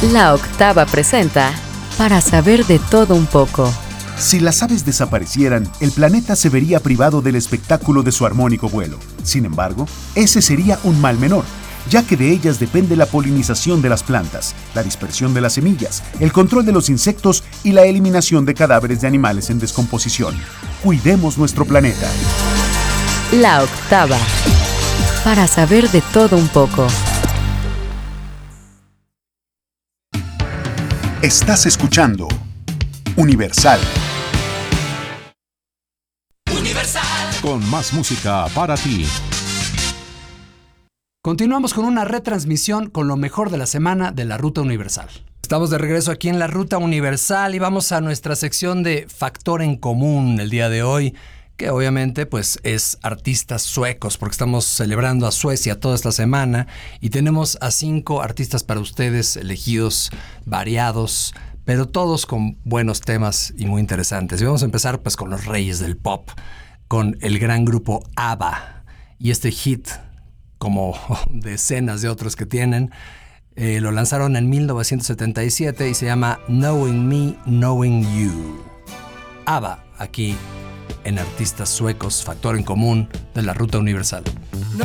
La Octava presenta Para saber de todo un poco. Si las aves desaparecieran, el planeta se vería privado del espectáculo de su armónico vuelo. Sin embargo, ese sería un mal menor, ya que de ellas depende la polinización de las plantas, la dispersión de las semillas, el control de los insectos y la eliminación de cadáveres de animales en descomposición. Cuidemos nuestro planeta. La Octava. Para saber de todo un poco. Estás escuchando Universal. Con más música para ti. Continuamos con una retransmisión con lo mejor de la semana de la Ruta Universal. Estamos de regreso aquí en la Ruta Universal y vamos a nuestra sección de Factor en Común el día de hoy, que obviamente pues es artistas suecos, porque estamos celebrando a Suecia toda esta semana y tenemos a 5 artistas para ustedes elegidos, variados, pero todos con buenos temas y muy interesantes. Y vamos a empezar pues con los reyes del pop, con el gran grupo ABBA y este hit, como decenas de otros que tienen, lo lanzaron en 1977 y se llama Knowing Me, Knowing You. ABBA, aquí en Artistas Suecos, Factor en Común de la Ruta Universal.